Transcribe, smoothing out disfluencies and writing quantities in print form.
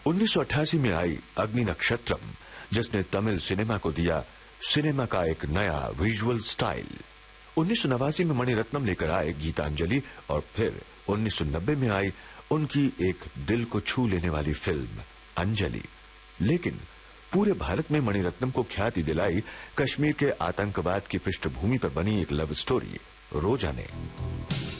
1988 में आई अग्नि नक्षत्रम, जिसने तमिल सिनेमा को दिया सिनेमा का एक नया विजुअल स्टाइल। 1989 में मणिरत्नम लेकर आए गीतांजलि और फिर 1990 में आई उनकी एक दिल को छू लेने वाली फिल्म अंजलि। लेकिन पूरे भारत में मणिरत्नम को ख्याति दिलाई कश्मीर के आतंकवाद की पृष्ठभूमि पर बनी एक लव स्टोरी रोजा ने।